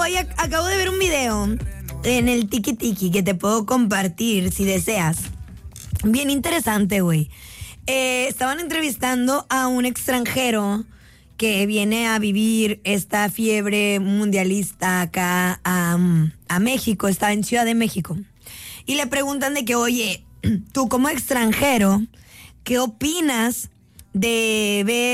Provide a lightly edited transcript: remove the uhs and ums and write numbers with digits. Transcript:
Hoy acabo de ver un video en el Tiki Tiki que te puedo compartir si deseas. Bien interesante, güey. Estaban entrevistando a un extranjero que viene a vivir esta fiebre mundialista acá a México. Está en Ciudad de México. Y le preguntan de que, oye, tú como extranjero, ¿qué opinas de ver